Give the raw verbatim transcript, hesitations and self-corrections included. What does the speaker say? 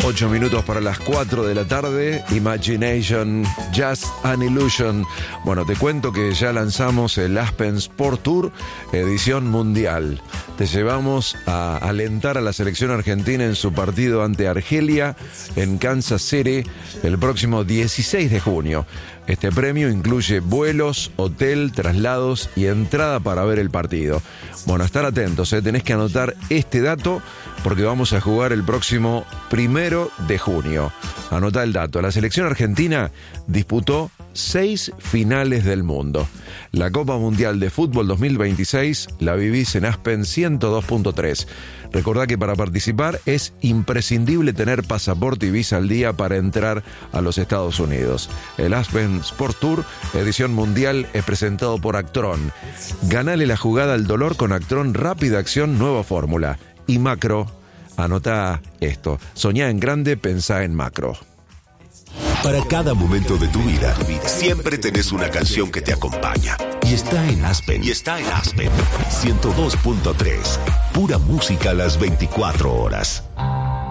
Ocho minutos para las cuatro de la tarde. Imagination, Just an Illusion. Bueno, te cuento que ya lanzamos el Aspen Sport Tour edición mundial. Te llevamos a alentar a la selección argentina en su partido ante Argelia en Kansas City el próximo dieciséis de junio. Este premio incluye vuelos, hotel, traslados y entrada para ver el partido. Bueno, estar atentos, ¿eh? Tenés que anotar este dato porque vamos a jugar el próximo primero de junio. Anotá el dato. La selección argentina disputó seis finales del mundo. La Copa Mundial de Fútbol dos mil veintiséis la vivís en Aspen ciento dos punto tres. Recordá que para participar es imprescindible tener pasaporte y visa al día para entrar a los Estados Unidos. El Aspen Sport Tour edición mundial es presentado por Actron. Ganale la jugada al dolor con Actron Rápida Acción Nueva Fórmula. Y Macro, anotá esto. Soñá en grande, pensá en macro. Para cada momento de tu vida, siempre tenés una canción que te acompaña. Y está en Aspen. Y está en Aspen. ciento dos punto tres. Pura música a las veinticuatro horas.